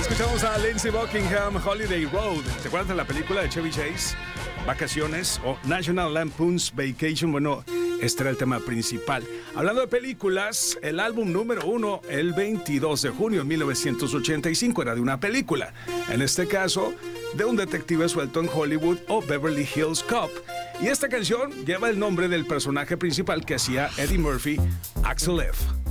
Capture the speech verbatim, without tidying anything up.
Escuchamos a Lindsey Buckingham, Holiday Road. ¿Te acuerdas de la película de Chevy Chase? Vacaciones o National Lampoon's Vacation. Bueno, este era el tema principal. Hablando de películas, el álbum número uno, el veintidós de junio de mil novecientos ochenta y cinco, era de una película. En este caso, de un detective suelto en Hollywood o Beverly Hills Cop. Y esta canción lleva el nombre del personaje principal que hacía Eddie Murphy, Axel F.